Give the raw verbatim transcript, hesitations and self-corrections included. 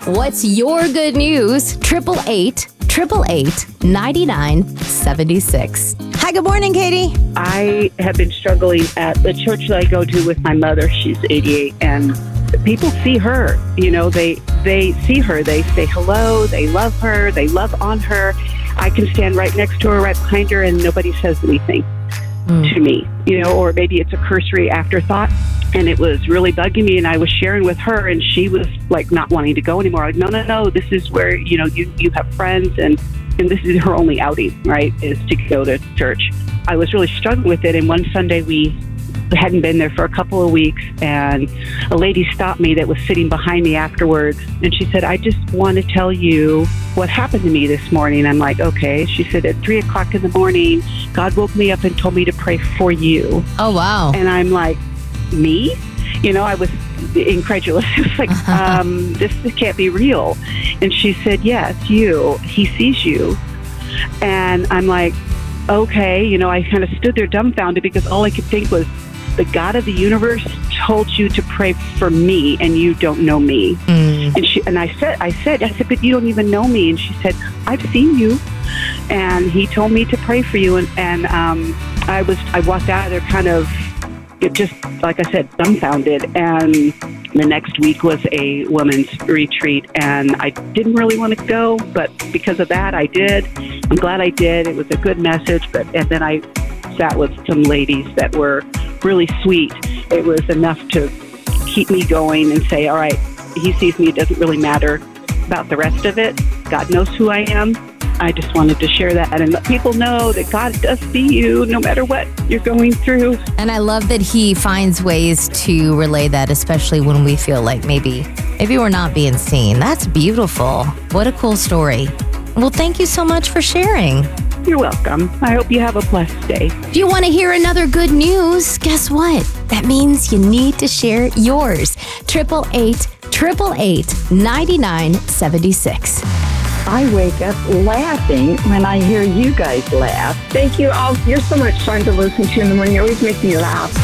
What's your good news? Triple eight, triple eight, ninety-nine seventy-six. Hi, good morning, Katie. I have been struggling at the church that I go to with my mother. She's eighty-eight, and people see her. You know, they they see her. They say hello. They love her. They love on her. I can stand right next to her, right behind her, and nobody says anything mm. to me. You know, or maybe it's a cursory afterthought. And it was really bugging me, and I was sharing with her, and she was like not wanting to go anymore. Like, no, no, no, this is where, you know, you, you have friends, and, and this is her only outing, right, is to go to church. I was really struggling with it, and one Sunday we hadn't been there for a couple of weeks, and a lady stopped me that was sitting behind me afterwards, and she said, I just want to tell you what happened to me this morning. I'm like, okay. She said, at three o'clock in the morning, God woke me up and told me to pray for you. Oh, wow. And I'm like, me? You know, I was incredulous. It was like, um, this, this can't be real. And she said, yes, you. He sees you. And I'm like, okay. You know, I kind of stood there dumbfounded because all I could think was, the God of the universe told you to pray for me, and you don't know me. Mm. And she and I said, I said, I said, but you don't even know me. And she said, I've seen you, and he told me to pray for you. And and um, I was, I walked out of there kind of, it just, like I said, dumbfounded. And the next week was a women's retreat, and I didn't really want to go, but because of that, I did. I'm glad I did. It was a good message. But and then I sat with some ladies that were really sweet. It was enough to keep me going and say, all right, he sees me. It doesn't really matter about the rest of it. God knows who I am. I just wanted to share that and let people know that God does see you no matter what you're going through. And I love that he finds ways to relay that, especially when we feel like maybe, maybe we're not being seen. That's beautiful. What a cool story. Well, thank you so much for sharing. You're welcome. I hope you have a blessed day. If you want to hear another good news, guess what? That means you need to share yours. Triple eight, triple eight, ninety-nine seventy-six. I wake up laughing when I hear you guys laugh. Thank you all. You're so much fun to listen to in the morning. You always make me laugh.